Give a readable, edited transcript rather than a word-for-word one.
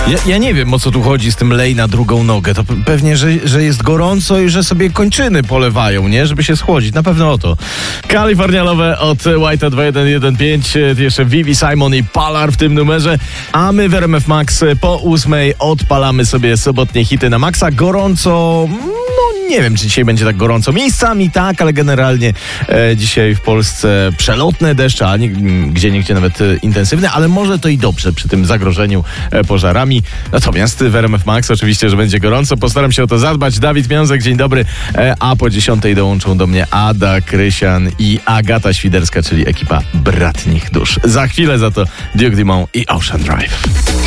Ja nie wiem, o co tu chodzi z tym lej na drugą nogę. To pewnie, że jest gorąco i że sobie kończyny polewają, nie? Żeby się schłodzić. Na pewno o to. Kalifornialowe od White'a 2115. Jeszcze Vivi, Simon i Palar w tym numerze. A my w RMF Max po 8 odpalamy sobie sobotnie hity na maksa. Gorąco... Nie wiem, czy dzisiaj będzie tak gorąco. Miejscami tak, ale generalnie dzisiaj w Polsce przelotne deszcze, a gdzieniegdzie nawet intensywne, ale może to i dobrze przy tym zagrożeniu pożarami. Natomiast w RMF Max oczywiście, że będzie gorąco. Postaram się o to zadbać. Dawid Miązek, dzień dobry. A po 10 dołączą do mnie Ada Krysian i Agata Świderska, czyli ekipa Bratnich Dusz. Za chwilę za to Duke Dumont i Ocean Drive.